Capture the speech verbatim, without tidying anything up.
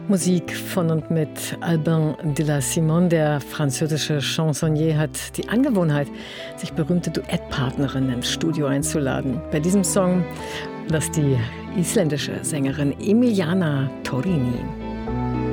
Musik von und mit Albin de la Simone. Der französische Chansonnier hat die Angewohnheit, sich berühmte Duettpartnerinnen ins Studio einzuladen. Bei diesem Song das die isländische Sängerin Emiliana Torrini.